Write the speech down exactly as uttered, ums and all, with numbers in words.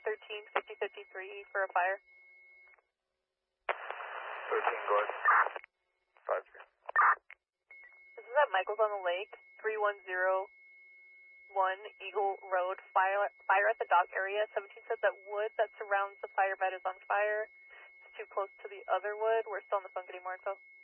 thirteen fifty fifty-three for a fire. thirteen, go ahead. five three. This is at Michael's on the Lake, three one zero one Eagle Road. Fire, fire at the dock area. seventeen said that wood that surrounds the fire bed is on fire. It's too close to the other wood. We're still on the phone getting more info.